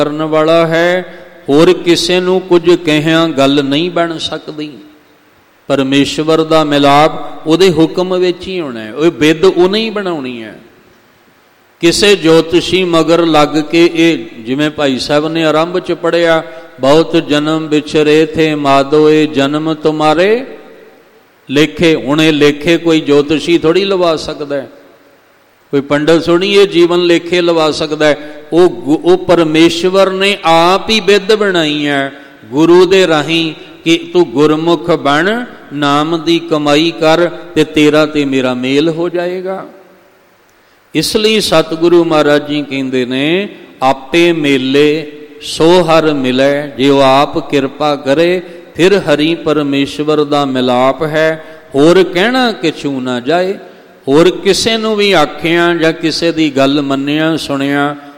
ਕਰਨ ਵਾਲਾ ਹੈ, ਹੋਰ ਕਿਸੇ ਨੂੰ ਕੁਝ ਕਹਿਆਂ ਗੱਲ ਨਹੀਂ ਬਣ ਸਕਦੀ। ਪਰਮੇਸ਼ਵਰ ਦਾ ਮਿਲਾਪ ਉਹਦੇ ਹੁਕਮ ਵਿੱਚ ਹੀ ਹੋਣਾ ਹੈ, ਉਹ ਬਿੱਦ ਉਹਨੇ ਹੀ ਬਣਾਉਣੀ ਹੈ। ਕਿਸੇ ਜੋਤਸ਼ੀ ਮਗਰ ਲੱਗ ਕੇ, ਇਹ ਜਿਵੇਂ ਭਾਈ ਸਾਹਿਬ ਨੇ ਆਰੰਭ 'ਚ ਪੜ੍ਹਿਆ, ਬਹੁਤ ਜਨਮ ਵਿਚਰੇ ਥੇ ਮਾਧੋਏ ਜਨਮ ਤੁਮਾਰੇ ਲੇਖੇ। ਹੁਣ ਇਹ ਲੇਖੇ ਕੋਈ ਜੋਤਸ਼ੀ ਥੋੜ੍ਹੀ ਲਵਾ ਸਕਦਾ ਹੈ, ਕੋਈ ਪੰਡਤ ਥੋੜ੍ਹੀ ਇਹ ਜੀਵਨ ਲੇਖੇ ਲਵਾ ਸਕਦਾ ਹੈ। ਉਹ ਪਰਮੇਸ਼ਵਰ ਨੇ ਆਪ ਹੀ ਬਿੱਦ ਬਣਾਈ ਹੈ ਗੁਰੂ ਦੇ ਰਾਹੀਂ ਕਿ ਤੂੰ ਗੁਰਮੁਖ ਬਣ, ਨਾਮ ਦੀ ਕਮਾਈ ਕਰ ਤੇ ਤੇਰਾ ਤੇ ਮੇਰਾ ਮੇਲ ਹੋ ਜਾਏਗਾ। ਇਸ ਲਈ ਸਤਿਗੁਰੂ ਮਹਾਰਾਜ ਜੀ ਕਹਿੰਦੇ ਨੇ, ਆਪੇ ਮੇਲੇ ਸੋ ਹਰ ਮਿਲੈ, ਜੇ ਉਹ ਆਪ ਕਿਰਪਾ ਕਰੇ ਫਿਰ ਹਰੀ ਪਰਮੇਸ਼ਵਰ ਦਾ ਮਿਲਾਪ ਹੈ। ਹੋਰ ਕਹਿਣਾ ਕਿਛੂ ਨਾ ਜਾਏ। ਹੋਰ ਕਿਸੇ ਨੂੰ ਵੀ ਆਖਿਆ ਜਾਂ ਕਿਸੇ ਦੀ ਗੱਲ ਮੰਨਿਆ ਸੁਣਿਆ